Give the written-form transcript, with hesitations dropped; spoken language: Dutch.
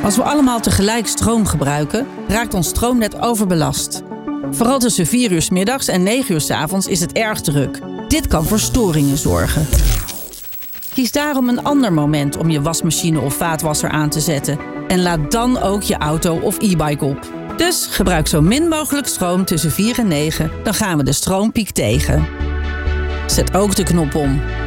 Als we allemaal tegelijk stroom gebruiken, raakt ons stroomnet overbelast. Vooral tussen 4 uur 's middags en 9 uur 's avonds is het erg druk. Dit kan voor storingen zorgen. Kies daarom een ander moment om je wasmachine of vaatwasser aan te zetten. En laad dan ook je auto of e-bike op. Dus gebruik zo min mogelijk stroom tussen 4 en 9, dan gaan we de stroompiek tegen. Zet ook de knop om.